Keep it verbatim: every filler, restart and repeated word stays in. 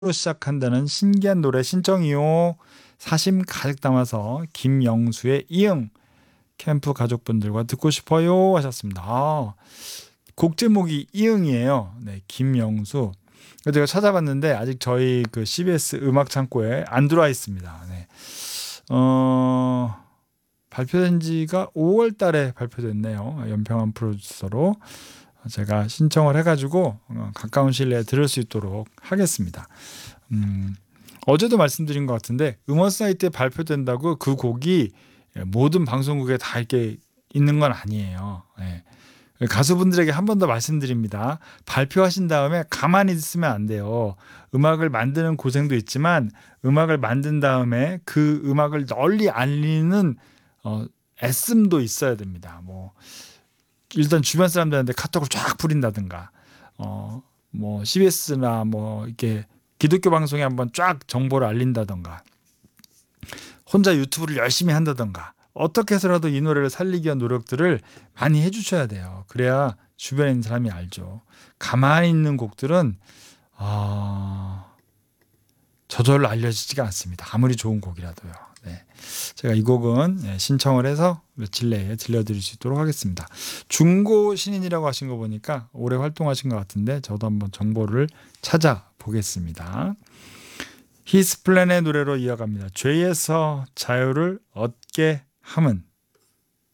시작한다는 신기한 노래 신청이요. 사심 가득 담아서 김영수의 이응 캠프 가족분들과 듣고 싶어요 하셨습니다. 아, 곡 제목이 이응이에요. 네, 김영수. 제가 찾아봤는데 아직 저희 그 씨비에스 음악 창고에 안 들어와 있습니다. 네. 어, 발표된 지가 오월 달에 발표됐네요. 연평한 프로듀서로 제가 신청을 해가지고 가까운 시일 내에 들을 수 있도록 하겠습니다. 음, 어제도 말씀드린 것 같은데 음원 사이트에 발표된다고 그 곡이 모든 방송국에 다 이렇게 있는 건 아니에요. 네. 가수분들에게 한 번 더 말씀드립니다. 발표하신 다음에 가만히 있으면 안 돼요. 음악을 만드는 고생도 있지만 음악을 만든 다음에 그 음악을 널리 알리는 어, 애씀도 있어야 됩니다. 뭐 일단 주변 사람들한테 카톡을 쫙 뿌린다든가, 어, 뭐 씨비에스나 뭐 이렇게 기독교 방송에 한번 쫙 정보를 알린다든가, 혼자 유튜브를 열심히 한다든가, 어떻게 해서라도 이 노래를 살리기 위한 노력들을 많이 해주셔야 돼요. 그래야 주변에 있는 사람이 알죠. 가만히 있는 곡들은 어, 저절로 알려지지가 않습니다. 아무리 좋은 곡이라도요. 네. 제가 이 곡은 신청을 해서 며칠 내에 들려드릴 수 있도록 하겠습니다. 중고 신인이라고 하신 거 보니까 오래 활동하신 것 같은데 저도 한번 정보를 찾아보겠습니다. 히스플랜의 노래로 이어갑니다. 죄에서 자유를 얻게 함은.